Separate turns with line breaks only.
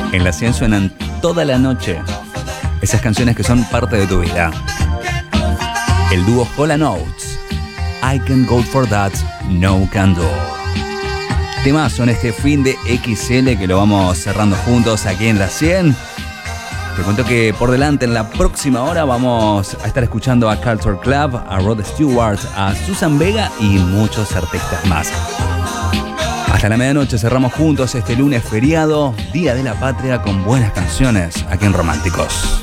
En la 100 suenan toda la noche esas canciones que son parte de tu vida. El dúo Hall & Oates, I Can Go For That, No Can Do. Temazo en este fin de XL que lo vamos cerrando juntos aquí en la 100. Te cuento que por delante en la próxima hora vamos a estar escuchando a Culture Club, a Rod Stewart, a Susan Vega y muchos artistas más. Hasta la medianoche cerramos juntos este lunes feriado, Día de la Patria, con buenas canciones aquí en Románticos.